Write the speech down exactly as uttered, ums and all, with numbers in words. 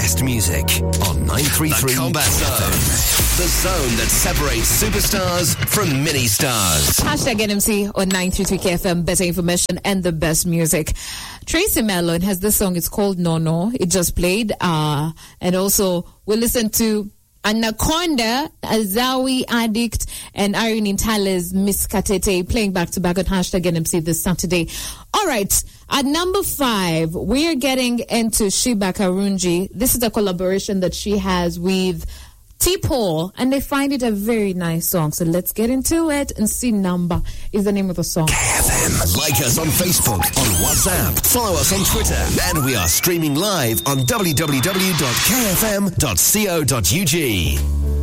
best music on nine three three The Combat Zone. The zone that separates superstars from mini-stars. Hashtag N M C on nine three three K F M. Better information and the best music. Tracy Mellon has this song. It's called No No. It just played. Uh, and also we'll listen to Anaconda, Azawi Addict, and Irene Intale's Miss Katete playing back to back on Hashtag N M C this Saturday. All right. At number five, we're getting into Shiba Karunji. This is a collaboration that she has with T-Paul, and they find it a very nice song. So let's get into it and see. Number is the name of the song. K F M. Like us on Facebook, on WhatsApp, follow us on Twitter, and we are streaming live on w w w dot k f m dot co dot u g.